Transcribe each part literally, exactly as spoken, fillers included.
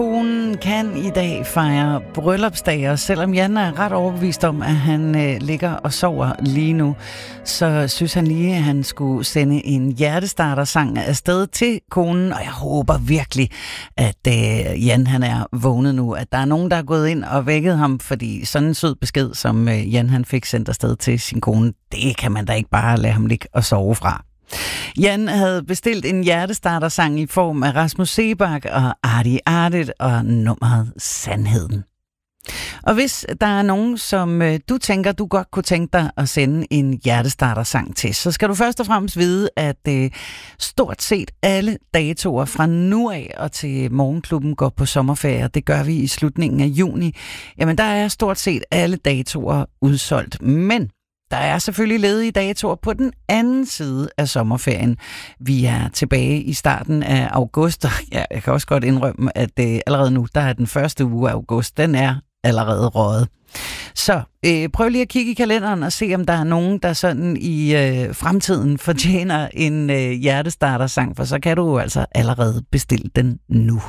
Konen kan i dag fejre bryllupsdag, og selvom Jan er ret overbevist om, at han øh, ligger og sover lige nu, så synes han lige, at han skulle sende en hjertestarter-sang afsted til konen, og jeg håber virkelig, at øh, Jan han er vågnet nu, at der er nogen, der er gået ind og vækket ham, fordi sådan en sød besked, som øh, Jan han fik sendt afsted til sin kone, det kan man da ikke bare lade ham ligge og sove fra. Jan havde bestilt en hjertestarter-sang i form af Rasmus Seebach og Artie Artit og nummeret Sandheden. Og hvis der er nogen, som øh, du tænker, du godt kunne tænke dig at sende en hjertestarter-sang til, så skal du først og fremmest vide, at øh, stort set alle datoer fra nu af og til Morgenklubben går på sommerferie. Det gør vi i slutningen af juni. Jamen, der er stort set alle datoer udsolgt. Men der er selvfølgelig ledige datoer på den anden side af sommerferien. Vi er tilbage i starten af august, og ja, jeg kan også godt indrømme, at øh, allerede nu, der er den første uge af august, den er allerede røget. Så øh, prøv lige at kigge i kalenderen og se, om der er nogen, der sådan i øh, fremtiden fortjener en øh, hjertestarter-sang, for så kan du jo altså allerede bestille den nu.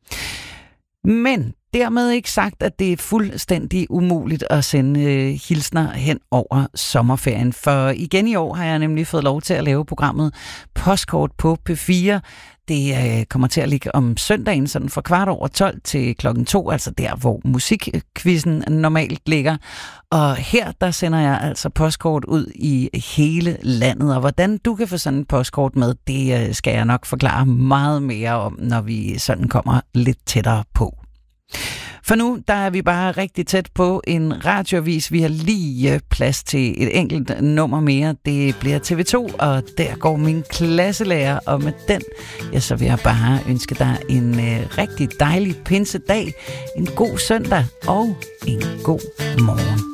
Men dermed ikke sagt, at det er fuldstændig umuligt at sende øh, hilsner hen over sommerferien. For igen i år har jeg nemlig fået lov til at lave programmet Postkort på P fire. Det øh, kommer til at ligge om søndagen, sådan fra kvart over tolv til klokken to, altså der, hvor musikquizzen normalt ligger. Og her, der sender jeg altså postkort ud i hele landet, og hvordan du kan få sådan et postkort med, det øh, skal jeg nok forklare meget mere om, når vi sådan kommer lidt tættere på. For nu, der er vi bare rigtig tæt på en radioavis. Vi har lige plads til et enkelt nummer mere. Det bliver T V to, og der går min klasselærer. Og med den, ja, så vil jeg bare ønske dig en øh, rigtig dejlig pinsedag, en god søndag og en god morgen.